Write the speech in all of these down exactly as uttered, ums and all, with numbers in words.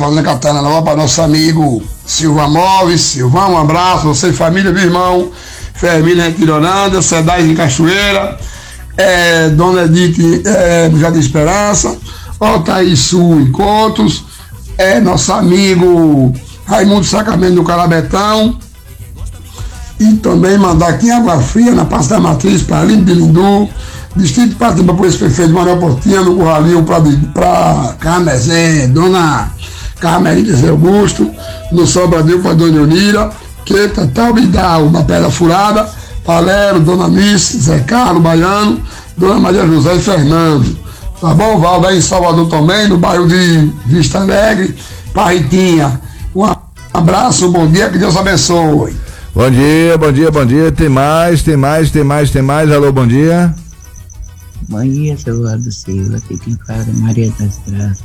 Fazenda Catana Nova, para nosso amigo Silva Móveis. Silvão, um abraço, você e família, meu irmão. Fermínia Tiroranda, Cedais em Cachoeira, é, Dona Edith é, Jardim Esperança, Altair Sul Encontros, é, nosso amigo Raimundo Sacramento do Calabetão, e também mandar aqui em Água Fria, na Praça da Matriz, para Lino de Lindu, Distrito de Patimba, por esse prefeito Manuel Portinha, no Curralinho, para Carmezé, Dona Carmelita Zé Augusto, no Sobradinho para Dona Eunira, Queta, Talbidal, na Pedra Furada, Palermo, Dona Miss, Zé Carlos, Baiano, Dona Maria José e Fernando. Tá bom, Valdo, aí em Salvador também, no bairro de Vista Alegre, Parritinha. Um abraço, um bom dia, que Deus abençoe. Bom dia, bom dia, bom dia. Tem mais, tem mais, tem mais, tem mais. Alô, bom dia. Bom dia, seu Valdo Silva. Aqui quem fala é Maria das Graças.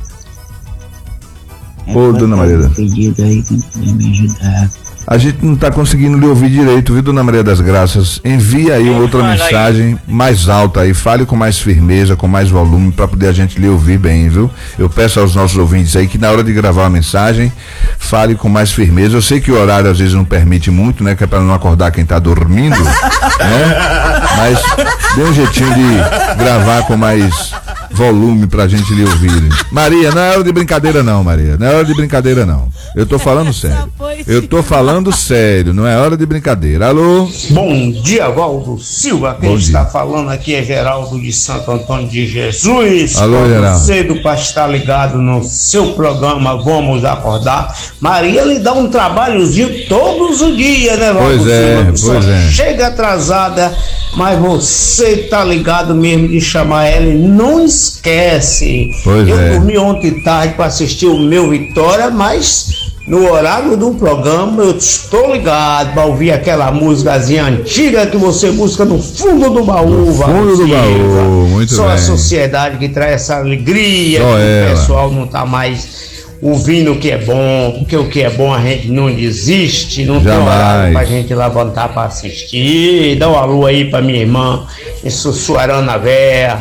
Ô, Dona Maria. Pedido aí, quem puder me ajudar. A gente não está conseguindo lhe ouvir direito, viu, Dona Maria das Graças? Envie aí uma outra mensagem mais alta aí, fale com mais firmeza, com mais volume, para poder a gente lhe ouvir bem, viu? Eu peço aos nossos ouvintes aí que na hora de gravar a mensagem, fale com mais firmeza. Eu sei que o horário às vezes não permite muito, né, que é para não acordar quem está dormindo, né? Mas dê um jeitinho de gravar com mais volume pra gente lhe ouvir. Maria, não é hora de brincadeira não, Maria. Não é hora de brincadeira não. Eu tô falando sério. Eu tô falando sério, não é hora de brincadeira. Alô? Bom dia, Valdo Silva. Quem Bom está dia. falando aqui é Geraldo de Santo Antônio de Jesus. Alô, Geraldo. Cedo para estar ligado no seu programa Vamos Acordar. Maria lhe dá um trabalhozinho todos os dias, né, Valdo Pois é, Silva? pois Só é. chega atrasada, mas você tá ligado mesmo de chamar ela e não esquece. Pois Eu é. dormi ontem tarde para assistir o meu Vitória, mas no horário do programa eu estou ligado para ouvir aquela músicazinha antiga que você busca no fundo do baú. Fundo do baú, muito Só bem. a sociedade que traz essa alegria, Só que ela. o pessoal não tá mais ouvindo o que é bom, porque o que é bom a gente não desiste, não tem Jamais. horário pra gente levantar pra assistir. Dá um alô aí pra minha irmã, em Sussuarana Véia,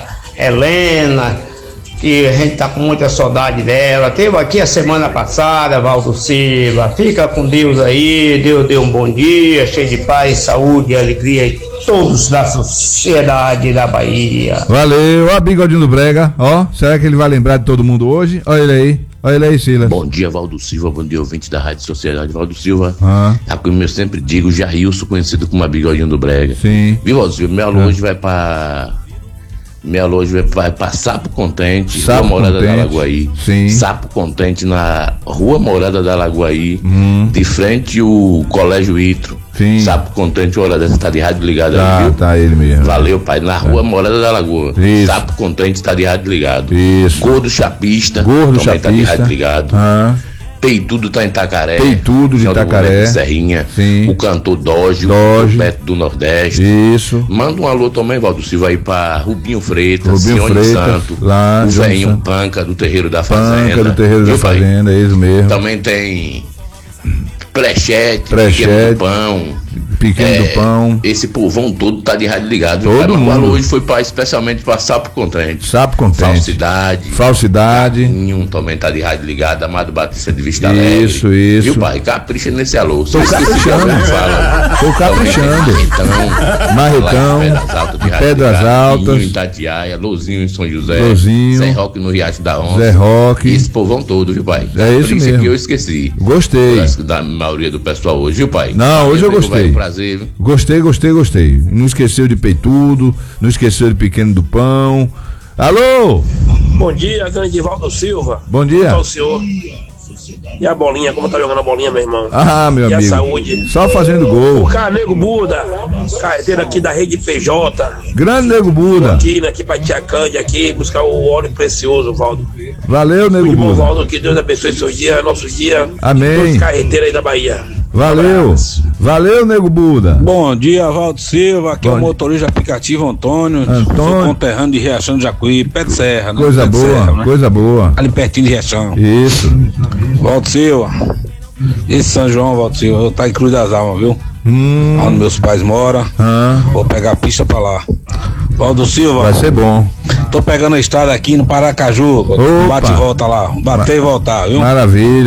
Helena, que a gente tá com muita saudade dela. Teve aqui a semana passada, Valdo Silva. Fica com Deus aí, Deus dê um bom dia, cheio de paz, saúde e alegria em todos da sociedade da Bahia. Valeu, ó, Bigodinho do Brega, ó, será que ele vai lembrar de todo mundo hoje? Olha ele aí, olha ele aí, Silas. Bom dia, Valdo Silva, bom dia, ouvinte da Rádio Sociedade. Valdo Silva, Ah. é como eu sempre digo, Jailson, conhecido como a Bigodinho do Brega. Sim. Viu, Valdo Silva, meu alô Ah. hoje vai pra... Meu alô hoje vai, vai pra Sapo Contente, Sapo Rua Morada Contente. da Lagoaí. Sim. Sapo Contente na Rua Morada da Lagoaí, Hum. de frente o Colégio Itro. Sim. Sapo Contente, hora dessa tá de rádio ligado Tá, aí, viu? tá ele mesmo. Valeu, pai, na Rua Morada da Lagoa. Isso. Sapo Contente tá de rádio ligado. Isso. Gordo Chapista, Gordo também tá de Chapista. rádio ligado. Ah. Peitudo tá em Itacaré. Peitudo de Chão do Itacaré. Boneco de Serrinha. Sim. O cantor Dógio, Dógio. do Beto do Nordeste. Isso. Manda um alô também, Valdo Silva, aí pra Rubinho Freitas, Rubinho Sione Freitas, Santo, lá, o Sione velhinho Santo. Panca do Terreiro da Fazenda. Panca do Terreiro da Viu, pai? Fazenda, é isso mesmo. Também tem Prechete, Prechete, Pequeno do Pão. Pequeno do Pão. Esse povão todo tá de rádio ligado. Todo Cara, mas mundo. O alô hoje foi pra, especialmente pra Sapo Contente. Sapo Contente. Falsidade. Falsidade. Nenhum também tá de rádio ligado. Amado Batista de Vista Alegre. Isso, isso. Viu, pai? Capricha nesse alô. Tô caprichando. Tô caprichando. Marretão. Marretão, lá em Pedras Altas, de em rádio Pedras ligado, Altas. Ninho em Itatiaia, Lozinho em São José. Lozinho. Zé Roque no Riacho da Onça. Zé Roque. E esse povão todo, viu, pai? É isso Capricha mesmo. que eu esqueci. Gostei. Da maioria do pessoal hoje, viu, pai? Não, hoje eu Foi gostei. um prazer, viu? Gostei, gostei, gostei. Não esqueceu de Peitudo, não esqueceu de Pequeno do Pão. Alô? Bom dia, grande Valdo Silva. Bom dia. Como tá o senhor? E a bolinha, como tá jogando a bolinha, meu irmão? Ah, meu e amigo. a saúde? Só fazendo O gol. Carnego Buda, carteira aqui da Rede P J. Grande Nego Buda. Aqui, né, aqui pra Tia Cândia, aqui, buscar o óleo precioso, Valdo. Valeu, Nego Muito bom, Buda. Valdo, que Deus abençoe seus dias, nossos dias. Amém. Todas as carreteiras aí da Bahia. Valeu. Valeu, Nego Buda. Bom dia, Valdo Silva. Aqui Bom é o dia. motorista aplicativo Antônio. Antônio. Sou conterrâneo de Riachão do Jacuí, pé de serra, né? Coisa Pé de boa, serra, né? coisa boa. Ali pertinho de Riachão. Isso. Valdo Silva. Esse São João, Valdo Silva, eu tá em Cruz das Almas, viu? Hum. Onde meus pais moram. Ah, Vou pegar a pista pra lá. Valdo Silva. vai ser bom. Tô pegando a estrada aqui no Paracaju. Opa. Bate e volta lá. Bater e voltar, viu? Maravilha.